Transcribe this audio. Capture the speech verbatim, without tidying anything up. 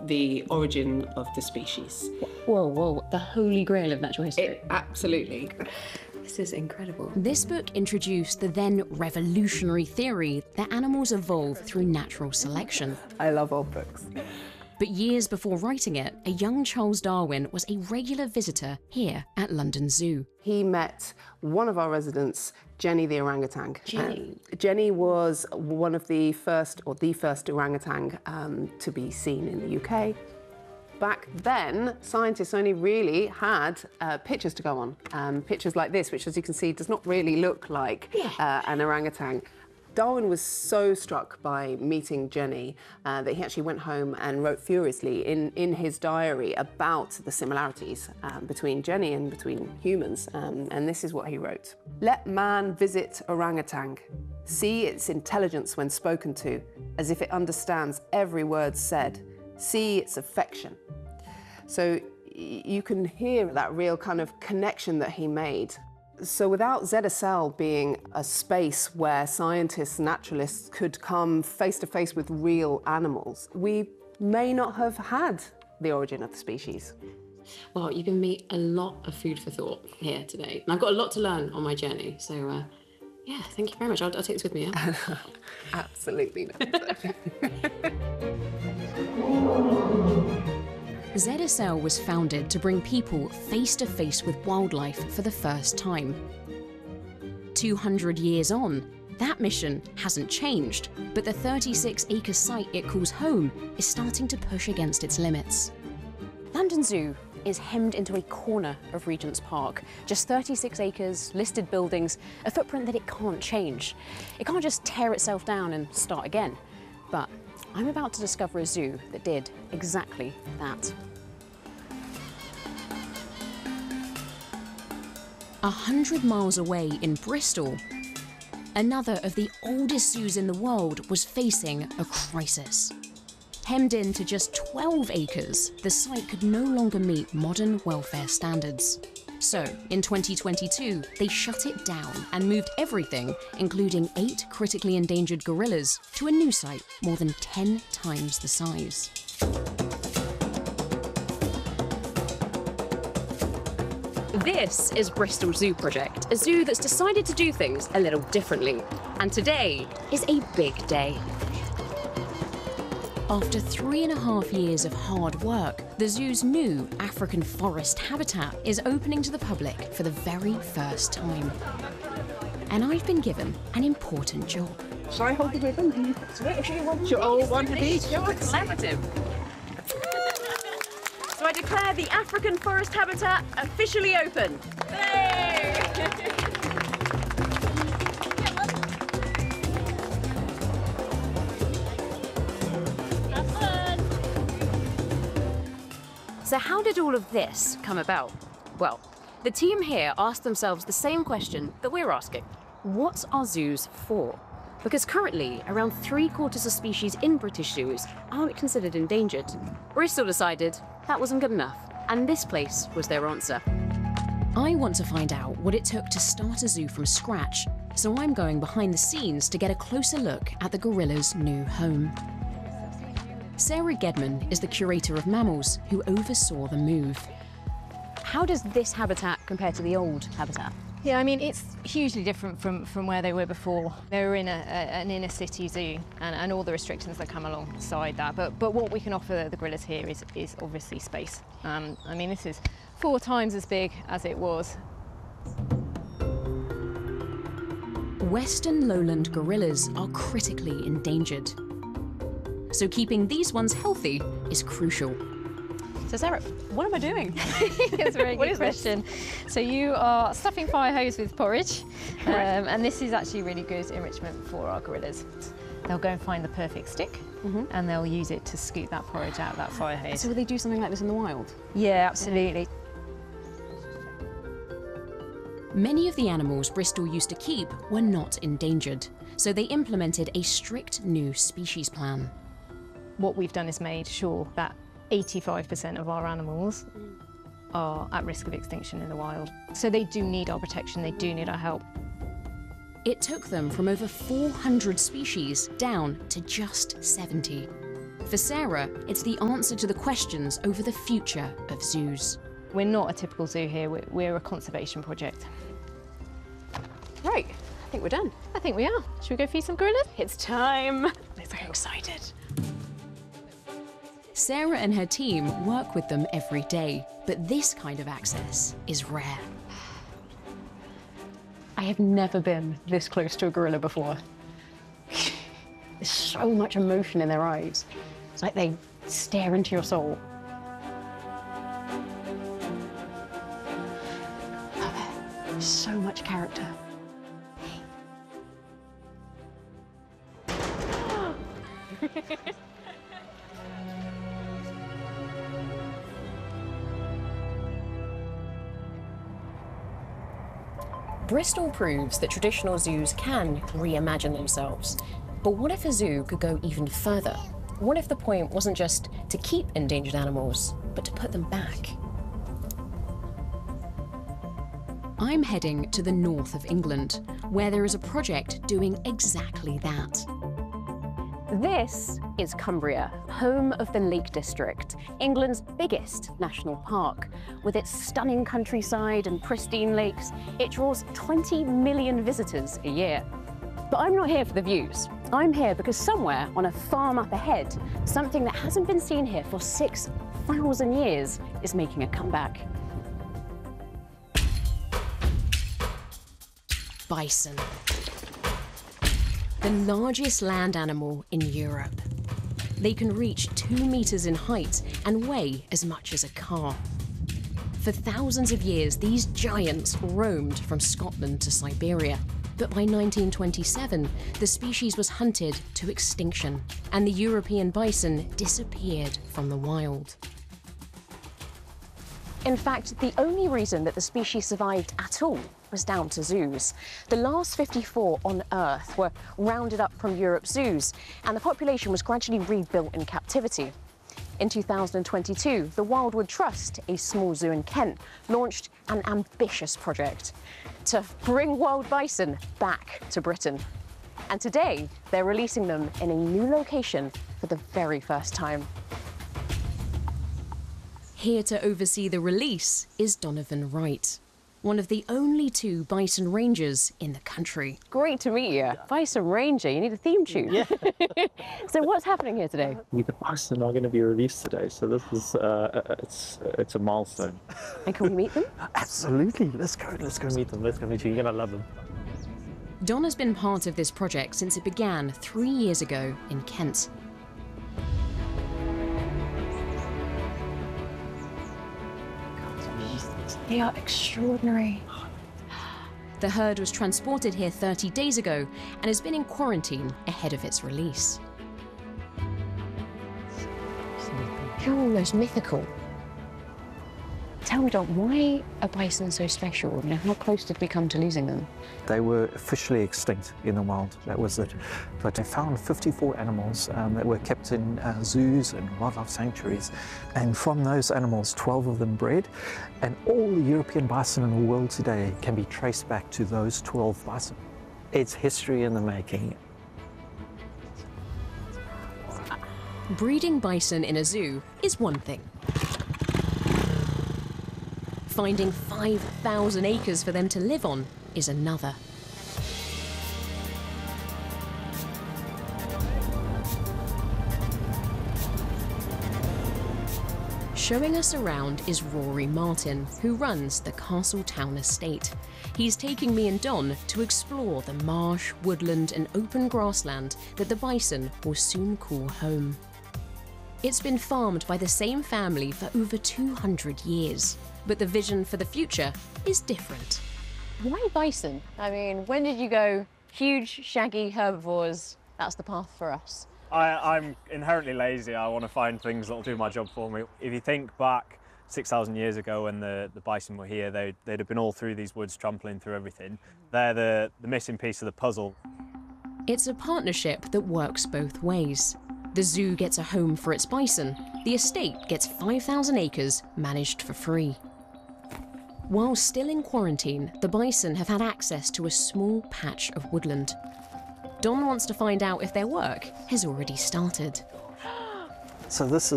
the origin of the species. Whoa, whoa, the holy grail of natural history. It, absolutely. This is incredible. This book introduced the then revolutionary theory that animals evolve through natural selection. I love old books. But years before writing it, a young Charles Darwin was a regular visitor here at London Zoo. He met one of our residents, Jenny the orangutan. Jenny? Uh, Jenny was one of the first, or the first orangutan um, to be seen in the U K. Back then, scientists only really had uh, pictures to go on. Um, pictures like this, which, as you can see, does not really look like Yeah. uh, an orangutan. Darwin was so struck by meeting Jenny uh, that he actually went home and wrote furiously in, in his diary about the similarities um, between Jenny and between humans. Um, and this is what he wrote. Let man visit orangutan, see its intelligence when spoken to, as if it understands every word said, see its affection. So you can hear that real kind of connection that he made. So without Z S L being a space where scientists, naturalists could come face to face with real animals, we may not have had the origin of the species. Well, you've given me a lot of food for thought here today. And I've got a lot to learn on my journey. So, uh, yeah, thank you very much. I'll, I'll take this with me, yeah? Absolutely not. Z S L was founded to bring people face to face with wildlife for the first time. two hundred years on, that mission hasn't changed, but the thirty-six acre site it calls home is starting to push against its limits. London Zoo is hemmed into a corner of Regent's Park. Just thirty-six acres, listed buildings, a footprint that it can't change. It can't just tear itself down and start again. But I'm about to discover a zoo that did exactly that. A hundred miles away in Bristol, another of the oldest zoos in the world was facing a crisis. Hemmed in to just twelve acres, the site could no longer meet modern welfare standards. So, in twenty twenty-two, they shut it down and moved everything, including eight critically endangered gorillas, to a new site more than ten times the size. This is Bristol Zoo Project, a zoo that's decided to do things a little differently. And today is a big day. After three and a half years of hard work, the zoo's new African forest habitat is opening to the public for the very first time. And I've been given an important job. Shall I hold the ribbon? And you switch? You're all one of each. You're collaborative. So I declare the African forest habitat officially open. Hey! So how did all of this come about? Well, the team here asked themselves the same question that we're asking. What's our zoos for? Because currently, around three quarters of species in British zoos aren't considered endangered. Bristol decided that wasn't good enough, and this place was their answer. I want to find out what it took to start a zoo from scratch, so I'm going behind the scenes to get a closer look at the gorilla's new home. Sarah Gedman is the curator of mammals who oversaw the move. How does this habitat compare to the old habitat? Yeah, I mean, it's hugely different from, from where they were before. They were in a, a, an inner city zoo and, and all the restrictions that come alongside that. But, but what we can offer the gorillas here is, is obviously space. Um, I mean, this is four times as big as it was. Western lowland gorillas are critically endangered. So keeping these ones healthy is crucial. So Sarah, what am I doing? That's a very good question. So you are stuffing fire hose with porridge, um, and this is actually really good enrichment for our gorillas. They'll go and find the perfect stick, mm-hmm. and they'll use it to scoop that porridge out of that fire hose. So will they do something like this in the wild? Yeah, absolutely. Many of the animals Bristol used to keep were not endangered, so they implemented a strict new species plan. What we've done is made sure that eighty-five percent of our animals are at risk of extinction in the wild. So they do need our protection, they do need our help. It took them from over four hundred species down to just seventy. For Sarah, it's the answer to the questions over the future of zoos. We're not a typical zoo here, we're, we're a conservation project. Right, I think we're done. I think we are. Should we go feed some gorillas? It's time. I'm very excited. Sarah and her team work with them every day, but this kind of access is rare. I have never been this close to a gorilla before. There's so much emotion in their eyes. It's like they stare into your soul. Love it. There's so much character. Bristol proves that traditional zoos can reimagine themselves. But what if a zoo could go even further? What if the point wasn't just to keep endangered animals, but to put them back? I'm heading to the north of England, where there is a project doing exactly that. This is Cumbria, home of the Lake District, England's biggest national park. With its stunning countryside and pristine lakes, it draws twenty million visitors a year. But I'm not here for the views. I'm here because somewhere on a farm up ahead, something that hasn't been seen here for six thousand years is making a comeback. Bison. The largest land animal in Europe. They can reach two meters in height and weigh as much as a car. For thousands of years, these giants roamed from Scotland to Siberia. But by nineteen twenty-seven, the species was hunted to extinction, and the European bison disappeared from the wild. In fact, the only reason that the species survived at all was down to zoos. The last fifty-four on Earth were rounded up from Europe's zoos, and the population was gradually rebuilt in captivity. In two thousand twenty-two, the Wildwood Trust, a small zoo in Kent, launched an ambitious project to bring wild bison back to Britain. And today, they're releasing them in a new location for the very first time. Here to oversee the release is Donovan Wright, one of the only two bison rangers in the country. Great to meet you. Bison ranger, you need a theme tune. Yeah. So what's happening here today? The bison are going to be released today, so this is uh, it's it's a milestone. And can we meet them? Absolutely. Let's go. Let's go meet them. Let's go meet you. You're going to love them. Don has been part of this project since it began three years ago in Kent. They are extraordinary. The herd was transported here thirty days ago and has been in quarantine ahead of its release. They're almost mythical. Tell me, Don, why are bison so special? You know, how close did we come to losing them? They were officially extinct in the wild. That was it. But they found fifty-four animals um, that were kept in uh, zoos and wildlife sanctuaries. And from those animals, twelve of them bred. And all the European bison in the world today can be traced back to those twelve bison. It's history in the making. Breeding bison in a zoo is one thing. Finding five thousand acres for them to live on is another. Showing us around is Rory Martin, who runs the Castletown estate. He's taking me and Don to explore the marsh, woodland and open grassland that the bison will soon call home. It's been farmed by the same family for over two hundred years, but the vision for the future is different. Why bison? I mean, when did you go, huge, shaggy herbivores, that's the path for us? I, I'm inherently lazy. I want to find things that will do my job for me. If you think back six thousand years ago when the, the bison were here, they'd, they'd have been all through these woods, trampling through everything. They're the, the missing piece of the puzzle. It's a partnership that works both ways. The zoo gets a home for its bison. The estate gets five thousand acres managed for free. While still in quarantine, the bison have had access to a small patch of woodland. Don wants to find out if their work has already started. So this is